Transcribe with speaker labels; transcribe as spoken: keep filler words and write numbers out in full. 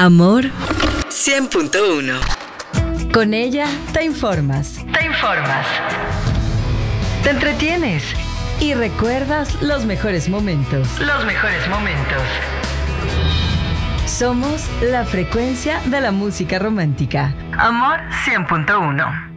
Speaker 1: Amor cien punto uno.
Speaker 2: Con ella te informas. Te informas. Te entretienes. Y recuerdas los mejores momentos. Los mejores momentos. Somos la frecuencia de la música romántica. Amor cien punto uno.